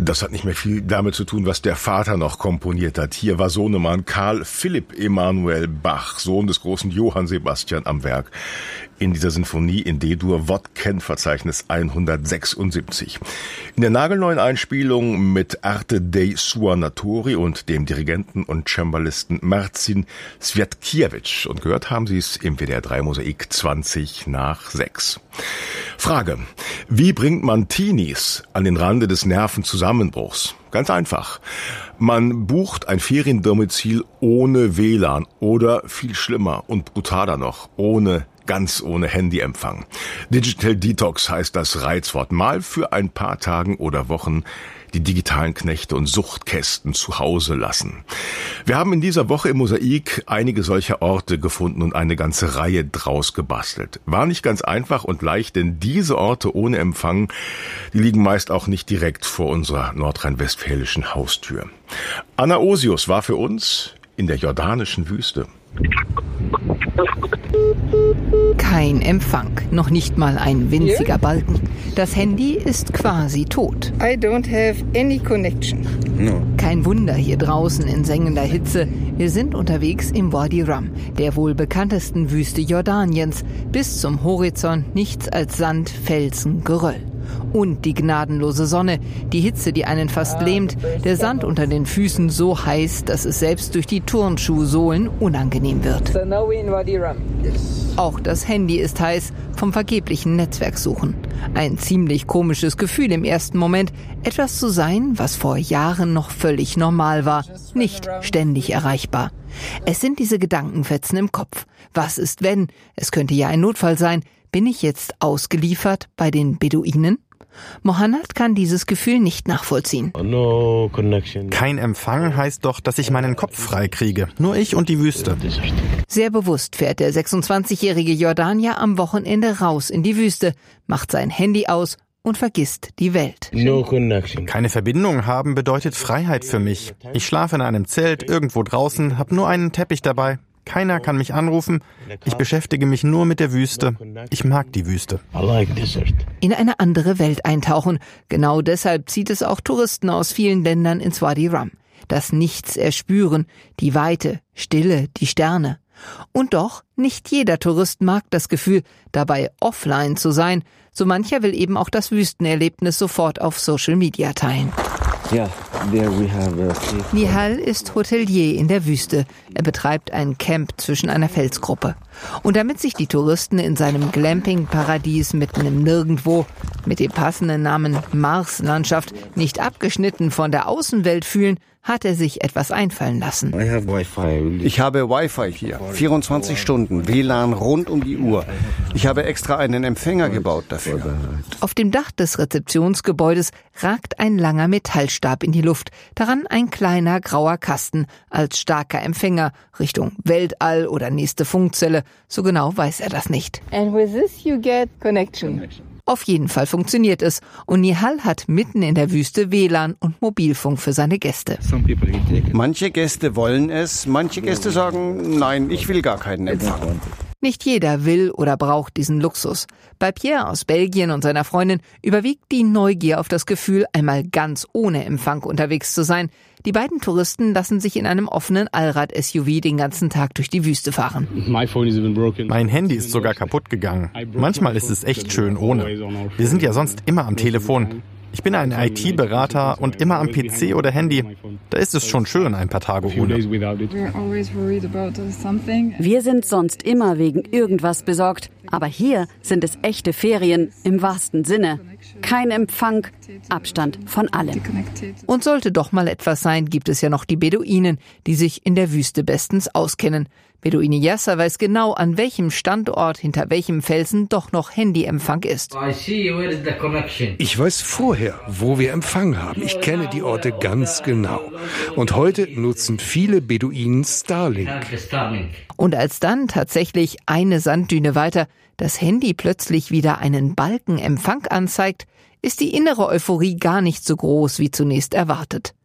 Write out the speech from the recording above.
Das hat nicht mehr viel damit zu tun, was der Vater noch komponiert hat. Hier war Sohnemann Karl Philipp Emanuel Bach, Sohn des großen Johann Sebastian am Werk. In dieser Sinfonie in D-Dur, Wort-Kennverzeichnis 176. In der nagelneuen Einspielung mit Arte dei Suonatori und dem Dirigenten und Cembalisten Marcin Sviatkiewicz. Und gehört haben Sie es im WDR 3 Mosaik 20:06. Frage: Wie bringt man Teenies an den Rande des Nervenzusammenbruchs? Ganz einfach. Man bucht ein Feriendomizil ohne WLAN oder viel schlimmer und brutaler noch, ganz ohne Handyempfang. Digital Detox heißt das Reizwort. Mal für ein paar Tagen oder Wochen die digitalen Knechte und Suchtkästen zu Hause lassen. Wir haben in dieser Woche im Mosaik einige solcher Orte gefunden und eine ganze Reihe draus gebastelt. War nicht ganz einfach und leicht, denn diese Orte ohne Empfang, die liegen meist auch nicht direkt vor unserer nordrhein-westfälischen Haustür. Anna Osius war für uns in der jordanischen Wüste. Kein Empfang, noch nicht mal ein winziger Balken. Das Handy ist quasi tot. I don't have any connection. No. Kein Wunder hier draußen in sengender Hitze. Wir sind unterwegs im Wadi Rum, der wohl bekanntesten Wüste Jordaniens. Bis zum Horizont nichts als Sand, Felsen, Geröll. Und die gnadenlose Sonne, die Hitze, die einen fast lähmt, der Sand unter den Füßen so heiß, dass es selbst durch die Turnschuhsohlen unangenehm wird. So now we're in Wadi Rum. Auch das Handy ist heiß vom vergeblichen Netzwerksuchen. Ein ziemlich komisches Gefühl im ersten Moment, etwas zu sein, was vor Jahren noch völlig normal war, nicht ständig erreichbar. Es sind diese Gedankenfetzen im Kopf. Was ist wenn? Es könnte ja ein Notfall sein. Bin ich jetzt ausgeliefert bei den Beduinen? Mohanad kann dieses Gefühl nicht nachvollziehen. Kein Empfang heißt doch, dass ich meinen Kopf frei kriege. Nur ich und die Wüste. Sehr bewusst fährt der 26-jährige Jordanier am Wochenende raus in die Wüste, macht sein Handy aus und vergisst die Welt. Keine Verbindung haben bedeutet Freiheit für mich. Ich schlafe in einem Zelt irgendwo draußen, habe nur einen Teppich dabei. Keiner kann mich anrufen. Ich beschäftige mich nur mit der Wüste. Ich mag die Wüste. In eine andere Welt eintauchen. Genau deshalb zieht es auch Touristen aus vielen Ländern ins Wadi Rum. Das Nichts erspüren, die Weite, Stille, die Sterne. Und doch, nicht jeder Tourist mag das Gefühl, dabei offline zu sein. So mancher will eben auch das Wüstenerlebnis sofort auf Social Media teilen. Nihal ist Hotelier in der Wüste. Er betreibt ein Camp zwischen einer Felsgruppe. Und damit sich die Touristen in seinem Glamping-Paradies mitten im Nirgendwo mit dem passenden Namen Mars-Landschaft nicht abgeschnitten von der Außenwelt fühlen, hat er sich etwas einfallen lassen. Ich habe Wi-Fi hier, 24 Stunden, WLAN rund um die Uhr. Ich habe extra einen Empfänger gebaut dafür. Auf dem Dach des Rezeptionsgebäudes ragt ein langer Metallstab in die Luft, daran ein kleiner grauer Kasten als starker Empfänger Richtung Weltall oder nächste Funkzelle. So genau weiß er das nicht. And with this you get connection. Auf jeden Fall funktioniert es und Nihal hat mitten in der Wüste WLAN und Mobilfunk für seine Gäste. Manche Gäste wollen es, manche Gäste sagen, nein, ich will gar keinen Empfang. Nicht jeder will oder braucht diesen Luxus. Bei Pierre aus Belgien und seiner Freundin überwiegt die Neugier auf das Gefühl, einmal ganz ohne Empfang unterwegs zu sein. Die beiden Touristen lassen sich in einem offenen Allrad-SUV den ganzen Tag durch die Wüste fahren. Mein Handy ist sogar kaputt gegangen. Manchmal ist es echt schön ohne. Wir sind ja sonst immer am Telefon. Ich bin ein IT-Berater und immer am PC oder Handy. Da ist es schon schön, ein paar Tage ohne. Wir sind sonst immer wegen irgendwas besorgt. Aber hier sind es echte Ferien im wahrsten Sinne. Kein Empfang, Abstand von allem. Und sollte doch mal etwas sein, gibt es ja noch die Beduinen, die sich in der Wüste bestens auskennen. Beduine Yasser weiß genau, an welchem Standort, hinter welchem Felsen doch noch Handyempfang ist. Ich weiß vorher, wo wir Empfang haben. Ich kenne die Orte ganz genau. Und heute nutzen viele Beduinen Starlink. Und als dann tatsächlich eine Sanddüne weiter das Handy plötzlich wieder einen Balkenempfang anzeigt, ist die innere Euphorie gar nicht so groß wie zunächst erwartet.